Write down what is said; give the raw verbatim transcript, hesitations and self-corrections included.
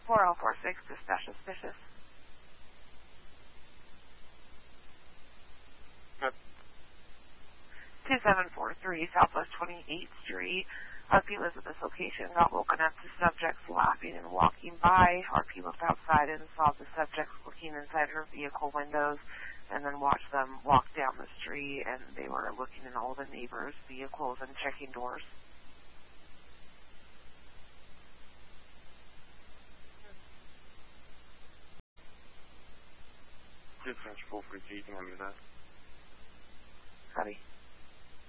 four oh four six, dispatch suspicious. Yep. two seven four three, Southwest twenty-eighth Street. R P lives at this location, got woken up to subjects laughing and walking by. R P looked outside and saw the subjects looking inside her vehicle windows, and then watched them walk down the street, and they were looking in all the neighbors' vehicles and checking doors. Dispatch four forty-three, you can handle that. Howdy.